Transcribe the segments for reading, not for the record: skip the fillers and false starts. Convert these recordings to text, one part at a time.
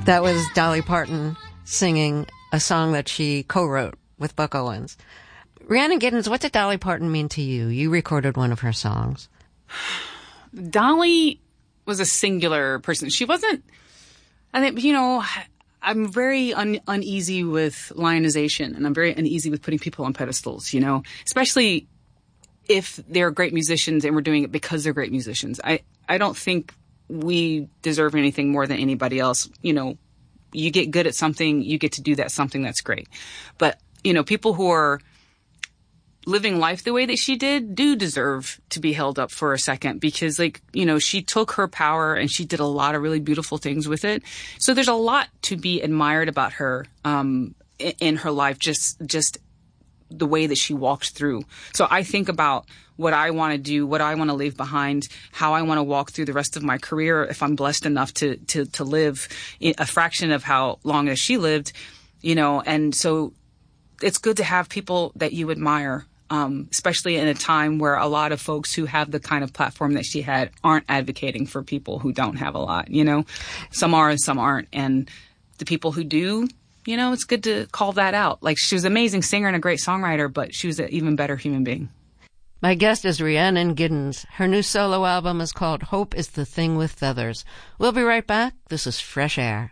That was Dolly Parton singing a song that she co-wrote with Buck Owens. Rhiannon Giddens, what did Dolly Parton mean to you? You recorded one of her songs. Dolly was a singular person. She wasn't, I think, I'm very uneasy with lionization, and I'm very uneasy with putting people on pedestals, especially if they're great musicians and we're doing it because they're great musicians. I don't think we deserve anything more than anybody else. You get good at something, you get to do that something that's great. But, people who are living life the way that she did do deserve to be held up for a second because, she took her power and she did a lot of really beautiful things with it. So there's a lot to be admired about her in her life, just the way that she walked through. So I think about what I want to do, what I want to leave behind, how I want to walk through the rest of my career if I'm blessed enough to live a fraction of how long as she lived, and so it's good to have people that you admire, especially in a time where a lot of folks who have the kind of platform that she had aren't advocating for people who don't have a lot, Some are and some aren't. And the people who do, it's good to call that out. Like, she was an amazing singer and a great songwriter, but she was an even better human being. My guest is Rhiannon Giddens. Her new solo album is called Hope is the Thing with Feathers. We'll be right back. This is Fresh Air.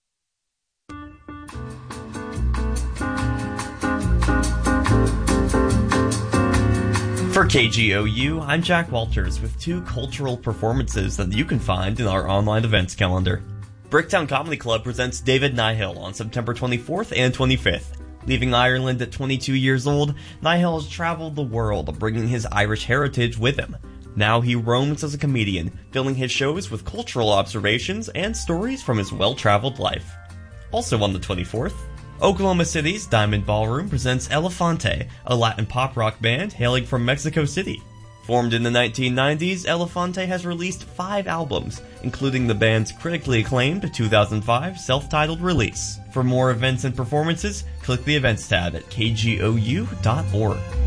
For KGOU, I'm Jack Walters with 2 cultural performances that you can find in our online events calendar. Bricktown Comedy Club presents David Nihill on September 24th and 25th. Leaving Ireland at 22 years old, Nihill has traveled the world, bringing his Irish heritage with him. Now he roams as a comedian, filling his shows with cultural observations and stories from his well-traveled life. Also on the 24th, Oklahoma City's Diamond Ballroom presents Elefante, a Latin pop rock band hailing from Mexico City. Formed in the 1990s, Elefante has released 5 albums, including the band's critically acclaimed 2005 self-titled release. For more events and performances, click the events tab at kgou.org.